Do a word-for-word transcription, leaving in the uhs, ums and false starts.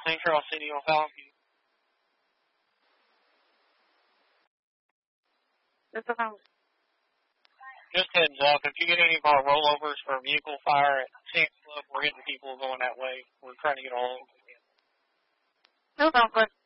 Saint Charles City on Falcon. This is how. Just heads up, if you get any of our rollovers for vehicle fire at Sam's Club, we're getting people going that way. We're trying to get all over. No, sounds good.